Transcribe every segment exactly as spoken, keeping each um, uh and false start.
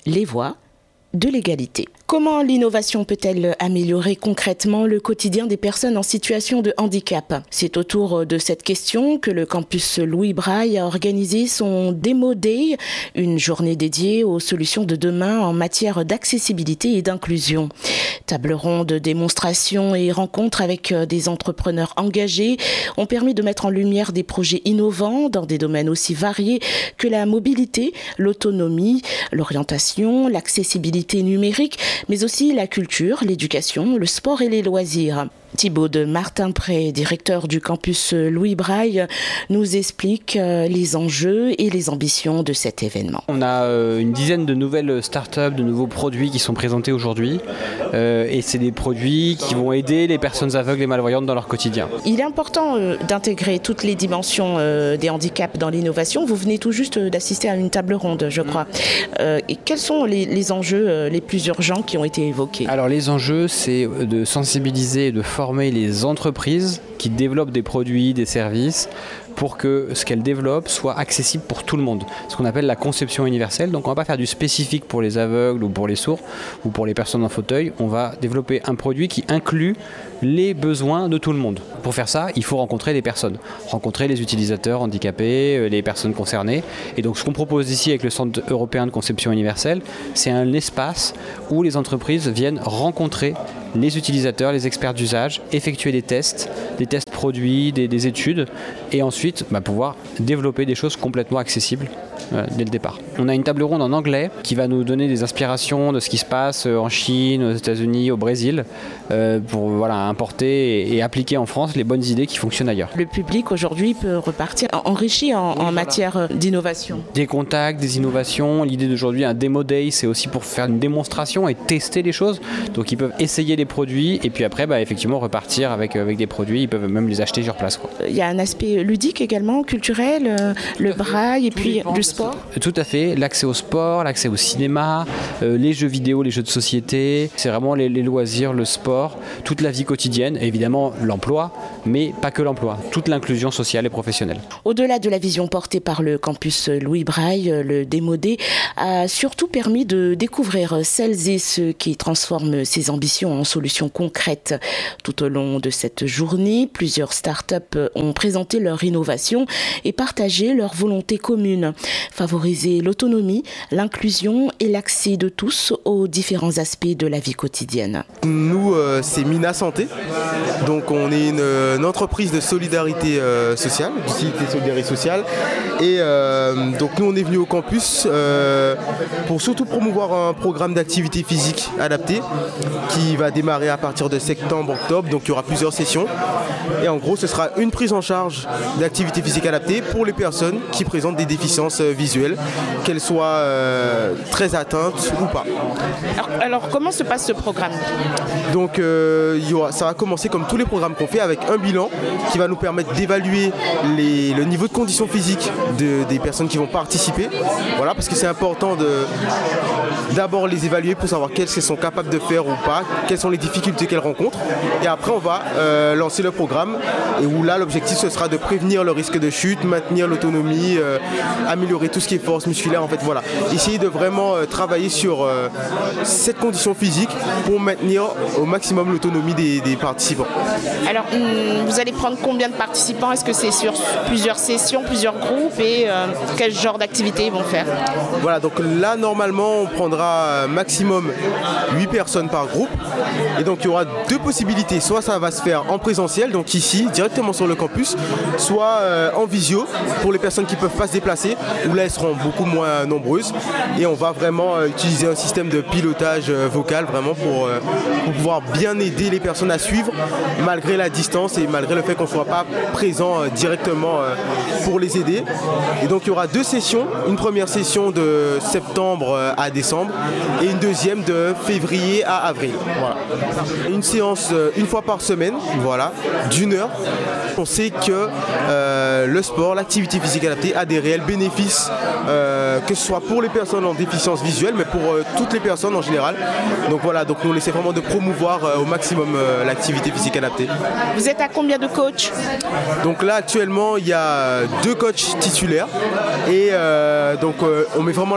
les voies de l'égalité. Comment l'innovation peut-elle améliorer concrètement le quotidien des personnes en situation de handicap ? C'est autour de cette question que le campus Louis Braille a organisé son Demo Day, une journée dédiée aux solutions de demain en matière d'accessibilité et d'inclusion. Table ronde, démonstrations et rencontres avec des entrepreneurs engagés ont permis de mettre en lumière des projets innovants dans des domaines aussi variés que la mobilité, l'autonomie, l'orientation, l'accessibilité numérique, mais aussi la culture, l'éducation, le sport et les loisirs. Thibaut de Martin-Pré, directeur du campus Louis Braille, nous explique les enjeux et les ambitions de cet événement. On a une dizaine de nouvelles startups, de nouveaux produits qui sont présentés aujourd'hui. Euh, et c'est des produits qui vont aider les personnes aveugles et malvoyantes dans leur quotidien. Il est important euh, d'intégrer toutes les dimensions euh, des handicaps dans l'innovation. Vous venez tout juste d'assister à une table ronde, je crois. Euh, et quels sont les, les enjeux euh, les plus urgents qui ont été évoqués ? Alors les enjeux, c'est de sensibiliser et de former les entreprises qui développent des produits, des services, pour que ce qu'elles développent soit accessible pour tout le monde. Ce qu'on appelle la conception universelle. Donc on ne va pas faire du spécifique pour les aveugles ou pour les sourds ou pour les personnes en fauteuil. On va développer un produit qui inclut les besoins de tout le monde. Pour faire ça, il faut rencontrer les personnes, rencontrer les utilisateurs handicapés, les personnes concernées. Et donc ce qu'on propose ici avec le Centre européen de conception universelle, c'est un espace où les entreprises viennent rencontrer les utilisateurs, les experts d'usage, effectuer des tests, des tests produits, des, des études, et ensuite bah, pouvoir développer des choses complètement accessibles euh, dès le départ. On a une table ronde en anglais qui va nous donner des inspirations de ce qui se passe en Chine, aux États-Unis, au Brésil, euh, pour voilà, importer et, et appliquer en France les bonnes idées qui fonctionnent ailleurs. Le public aujourd'hui peut repartir enrichi en, en voilà. matière d'innovation. Des contacts, des innovations. L'idée d'aujourd'hui, un Demo Day, c'est aussi pour faire une démonstration et tester les choses. Donc ils peuvent essayer les produits et puis après bah, effectivement repartir avec, avec des produits, ils peuvent même les acheter sur place, quoi. Il y a un aspect ludique également, culturel, euh, le braille et puis du sport. Tout à fait, l'accès au sport, l'accès au cinéma, euh, les jeux vidéo, les jeux de société, c'est vraiment les, les loisirs, le sport, toute la vie quotidienne, et évidemment l'emploi, mais pas que l'emploi, toute l'inclusion sociale et professionnelle. Au-delà de la vision portée par le campus Louis Braille, le Demo Day a surtout permis de découvrir celles et ceux qui transforment ces ambitions en solutions concrètes. Tout au long de cette journée, plusieurs startups ont présenté leur innovation et partagé leur volonté commune, favoriser l'autonomie, l'inclusion et l'accès de tous aux différents aspects de la vie quotidienne. Nous, euh, c'est Mina Santé. Donc, on est une, une entreprise de solidarité euh, sociale, d'utilité solidarité sociale. Et euh, donc, nous, on est venu au campus euh, pour surtout promouvoir un programme d'activité physique adapté qui va démarrer à partir de septembre, octobre. Donc, il y aura plusieurs sessions. Et en gros, ce sera une prise en charge d'activité physique adaptée pour les personnes qui présentent des déficiences visuelles, qu'elles soient euh, très atteintes ou pas. Alors, alors, comment se passe ce programme ? Donc, euh, y aura, ça va commencer comme tous les programmes qu'on fait avec un bilan qui va nous permettre d'évaluer les, le niveau de condition physique de, des personnes qui vont participer. Voilà, parce que c'est important de d'abord les évaluer pour savoir qu'est-ce qu'elles sont capables de faire ou pas, quelles sont les difficultés qu'elles rencontrent. Et après, on va euh, lancer le programme et où là, l'objectif, ce sera de prévenir le risque de chute, maintenir l'autonomie, euh, améliorer tout ce qui est force musculaire. En fait, voilà. Essayer de vraiment euh, travailler sur euh, cette condition physique pour maintenir au maximum l'autonomie des, des participants. Alors, vous allez prendre combien de participants ? Est-ce que c'est sur plusieurs sessions, plusieurs groupes et euh, quel genre d'activité ils vont faire ? Voilà, donc là, normalement, on prendra maximum huit personnes par groupe. Et donc, il y aura deux possibilités. Soit ça va se faire en présentiel, donc ici, directement sur le campus, soit euh, en visio, pour les personnes qui ne peuvent pas se déplacer, où là, elles seront beaucoup moins nombreuses. Et on va vraiment euh, utiliser un système de pilotage euh, vocal, vraiment pour, euh, pour pouvoir bien aider les personnes à suivre, malgré la distance et malgré le fait qu'on ne soit pas présent euh, directement euh, pour les aider. Et donc, il y aura deux sessions. Une première session de septembre euh, à décembre et une deuxième de février à avril. Voilà. Une séance euh, une fois par semaine, voilà, d'une heure. On sait que euh, le sport, l'activité physique adaptée a des réels bénéfices, euh, que ce soit pour les personnes en déficience visuelle, mais pour euh, toutes les personnes en général. Donc voilà, donc nous on essaie vraiment de promouvoir euh, au maximum euh, l'activité physique adaptée. Vous êtes à combien de coachs ? Donc là actuellement il y a deux coachs titulaires et euh, donc euh, on met vraiment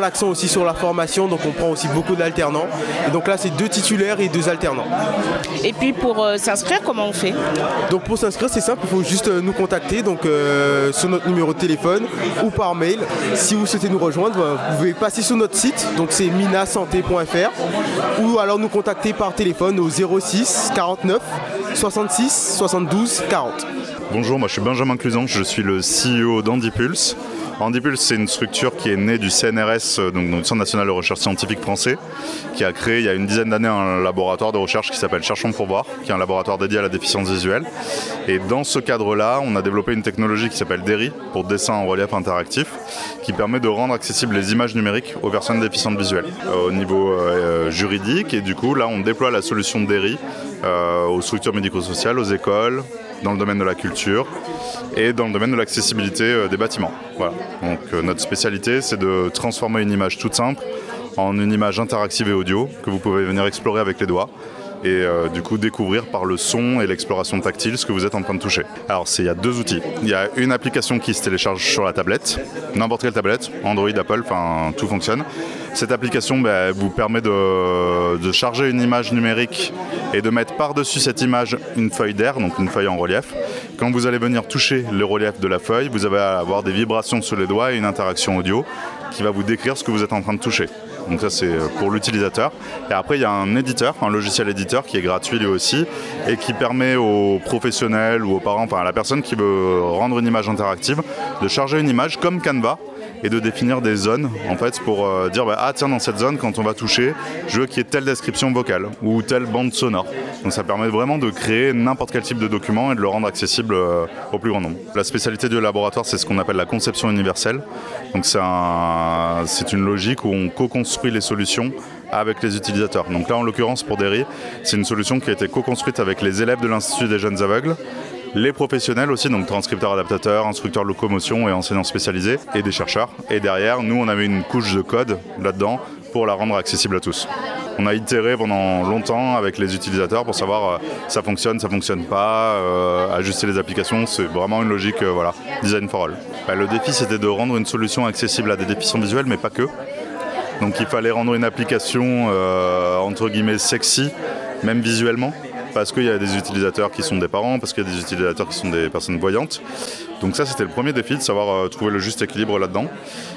l'accent aussi sur la formation, donc on prend aussi beaucoup d'alternants. Et donc là, c'est deux titulaires et deux alternants. Et puis pour euh, s'inscrire, comment on fait? Donc pour s'inscrire, c'est simple, il faut juste euh, nous contacter donc, euh, sur notre numéro de téléphone ou par mail. Si vous souhaitez nous rejoindre, vous pouvez passer sur notre site, donc c'est mina santé point f r, ou alors nous contacter par téléphone au zéro six quarante-neuf soixante-six soixante-douze quarante. Bonjour, moi je suis Benjamin Cluzan, je suis le C E O d'Handipulse. Handipulse, c'est une structure qui est née du C N R S, donc du Centre national de recherche scientifique français, qui a créé il y a une dizaine d'années un laboratoire de recherche qui s'appelle Cherchons pour voir, qui est un laboratoire dédié à la déficience visuelle. Et dans ce cadre-là, on a développé une technologie qui s'appelle D E R I, pour dessin en relief interactif, qui permet de rendre accessibles les images numériques aux personnes déficientes visuelles euh, au niveau euh, juridique. Et du coup, là, on déploie la solution de D E R I euh, aux structures médico-sociales, aux écoles, dans le domaine de la culture et dans le domaine de l'accessibilité euh, des bâtiments. Voilà. Donc euh, notre spécialité, c'est de transformer une image toute simple en une image interactive et audio que vous pouvez venir explorer avec les doigts et euh, du coup découvrir par le son et l'exploration tactile ce que vous êtes en train de toucher. Alors il y a deux outils. Il y a une application qui se télécharge sur la tablette, n'importe quelle tablette, Android, Apple, enfin tout fonctionne. Cette application bah, vous permet de, de charger une image numérique et de mettre par-dessus cette image une feuille d'air, donc une feuille en relief. Quand vous allez venir toucher le relief de la feuille, vous allez avoir des vibrations sur les doigts et une interaction audio qui va vous décrire ce que vous êtes en train de toucher. Donc ça c'est pour l'utilisateur. Et après il y a un éditeur, un logiciel éditeur qui est gratuit lui aussi et qui permet aux professionnels ou aux parents, enfin à la personne qui veut rendre une image interactive, de charger une image comme Canva et de définir des zones en fait pour euh, dire bah, ah tiens dans cette zone quand on va toucher je veux qu'il y ait telle description vocale ou telle bande sonore. Donc ça permet vraiment de créer n'importe quel type de document et de le rendre accessible euh, au plus grand nombre. La spécialité du laboratoire c'est ce qu'on appelle la conception universelle. Donc c'est, un, c'est une logique où on co-construit les solutions avec les utilisateurs. Donc là en l'occurrence pour D E R I c'est une solution qui a été co-construite avec les élèves de l'Institut des jeunes aveugles, les professionnels aussi, donc transcripteurs adaptateurs, instructeurs de locomotion et enseignants spécialisés, et des chercheurs. Et derrière, nous, on avait une couche de code là-dedans pour la rendre accessible à tous. On a itéré pendant longtemps avec les utilisateurs pour savoir euh, ça fonctionne, ça fonctionne pas, euh, ajuster les applications, c'est vraiment une logique, euh, voilà, design for all. Bah, le défi, c'était de rendre une solution accessible à des déficients visuels, mais pas que. Donc il fallait rendre une application, euh, entre guillemets, sexy, même visuellement. Parce qu'il y a des utilisateurs qui sont des parents, parce qu'il y a des utilisateurs qui sont des personnes voyantes. Donc ça, c'était le premier défi, de savoir euh, trouver le juste équilibre là-dedans.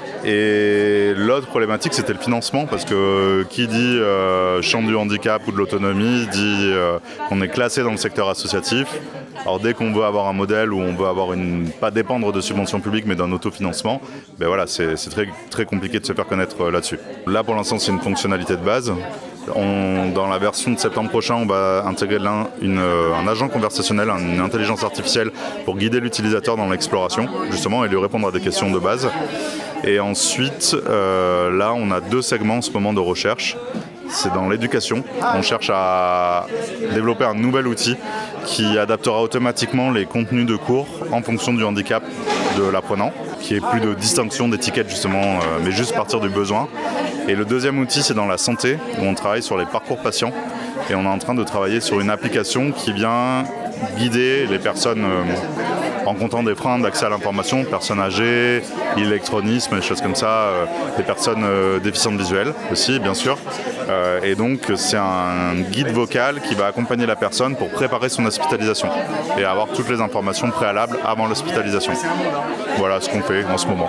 Et l'autre problématique, c'était le financement, parce que euh, qui dit euh, champ du handicap ou de l'autonomie, dit euh, qu'on est classé dans le secteur associatif. Alors dès qu'on veut avoir un modèle où on veut avoir une, pas dépendre de subventions publiques, mais d'un autofinancement, ben voilà, c'est, c'est très, très compliqué de se faire connaître euh, là-dessus. Là, pour l'instant, c'est une fonctionnalité de base. On, dans la version de septembre prochain, on va intégrer l'un, une, un agent conversationnel, une intelligence artificielle pour guider l'utilisateur dans l'exploration, justement, et lui répondre à des questions de base. Et ensuite, euh, là, on a deux segments en ce moment de recherche. C'est dans l'éducation. On cherche à développer un nouvel outil qui adaptera automatiquement les contenus de cours en fonction du handicap de l'apprenant, qui est plus de distinction d'étiquette justement, euh, mais juste partir du besoin. Et le deuxième outil, c'est dans la santé, où on travaille sur les parcours patients. Et on est en train de travailler sur une application qui vient guider les personnes euh, rencontrant des freins d'accès à l'information, personnes âgées, illectronisme, des choses comme ça, euh, des personnes euh, déficientes visuelles aussi, bien sûr. Euh, et donc, c'est un guide vocal qui va accompagner la personne pour préparer son hospitalisation et avoir toutes les informations préalables avant l'hospitalisation. Voilà ce qu'on fait en ce moment.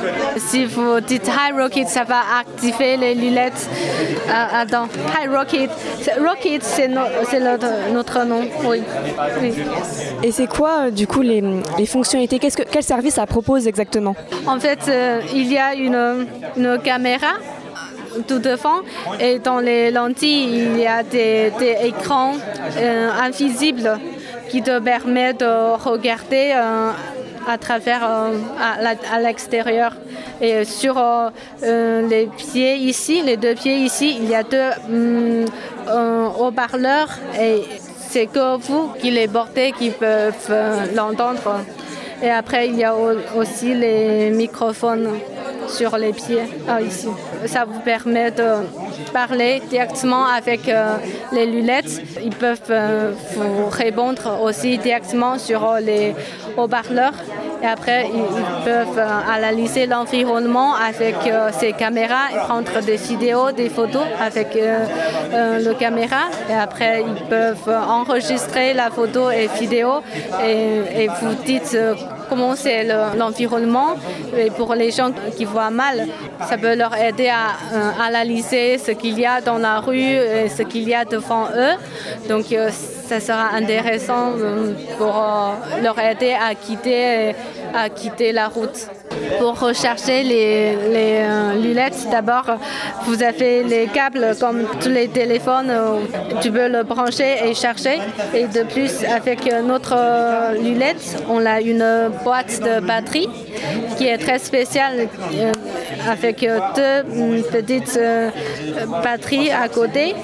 Si vous dites Hi Rocket, ça va activer les lunettes. Euh, attends, Hi Rocket. Rocket, c'est, no, c'est notre, notre nom, oui. oui. Et c'est quoi, du coup, les, les fonctionnalités? Qu'est-ce que, quel service ça propose exactement? En fait, euh, il y a une, une caméra tout devant et dans les lentilles, il y a des, des écrans euh, invisibles qui te permettent de regarder euh, à travers, euh, à, la, à l'extérieur. Et sur euh, euh, les pieds ici, les deux pieds ici, il y a deux euh, euh, haut-parleurs et c'est que vous qui les portez qui peuvent euh, l'entendre. Et après, il y a aussi les microphones sur les pieds euh, ici. Ça vous permet de parler directement avec euh, les lunettes. Ils peuvent euh, vous répondre aussi directement sur euh, les haut-parleurs. Et après, ils, ils peuvent euh, analyser l'environnement avec euh, ces caméras et prendre des vidéos, des photos avec euh, euh, le caméra. Et après, ils peuvent enregistrer la photo et vidéo et, et vous dites euh, comment c'est le, l'environnement. Et pour les gens qui voient mal, ça peut leur aider à euh, analyser ce qu'il y a dans la rue et ce qu'il y a devant eux. Donc, euh, ça sera intéressant euh, pour euh, leur aider à quitter, à quitter la route. Pour recharger les, les euh, lunettes, d'abord, vous avez les câbles comme tous les téléphones. Euh, tu peux le brancher et charger. Et de plus, avec notre euh, lunette, on a une boîte de batterie qui est très spéciale euh, avec euh, deux euh, petites euh, batteries à côté.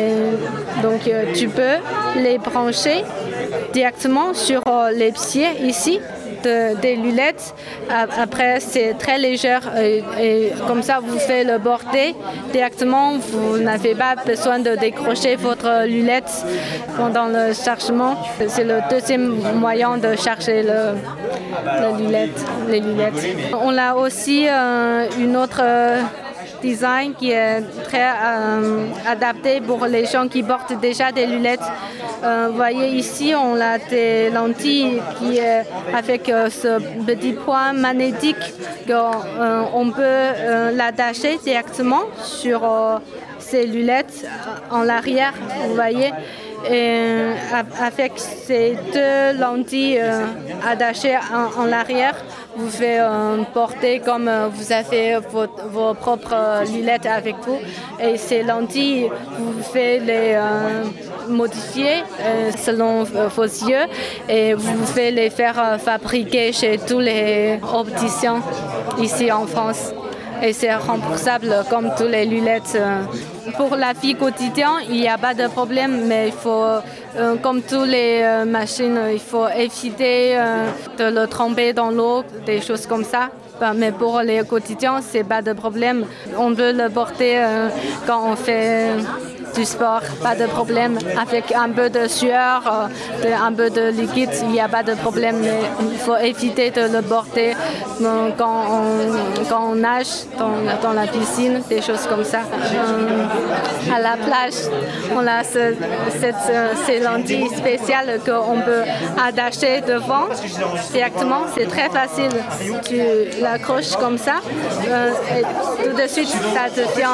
Et donc, euh, tu peux les brancher directement sur euh, les pieds ici. De, des lunettes. Après, c'est très léger et, et comme ça, vous faites le porter directement. Vous n'avez pas besoin de décrocher votre lunette pendant le chargement. C'est le deuxième moyen de charger le, le lunette, les lunettes. On a aussi euh, une autre euh, design qui est très euh, adapté pour les gens qui portent déjà des lunettes. Euh, vous voyez ici, on a des lentilles qui est avec euh, ce petit point magnétique qu'on euh, peut euh, l'attacher directement sur euh, ces lunettes en arrière, vous voyez. Et avec ces deux lentilles euh, attachées en, en arrière, vous pouvez euh, porter comme euh, vous avez vos, vos propres lunettes avec vous. Et ces lentilles, vous pouvez les euh, modifier euh, selon vos yeux et vous pouvez les faire euh, fabriquer chez tous les opticiens ici en France. Et c'est remboursable comme toutes les lunettes. Pour la vie quotidienne, il n'y a pas de problème, mais il faut, euh, comme toutes les euh, machines, il faut éviter euh, de le tremper dans l'eau, des choses comme ça. Mais pour les quotidiens, c'est pas de problème. On peut le porter euh, quand on fait du sport, pas de problème. Avec un peu de sueur, euh, de, un peu de liquide, il n'y a pas de problème. Mais il faut éviter de le porter euh, quand, on, quand on nage dans, dans la piscine, des choses comme ça. Euh, à la plage, on a ce, cette, ces lentilles spéciales qu'on peut attacher devant directement. C'est très facile. Tu l'accroches comme ça euh, et tout de suite, ça devient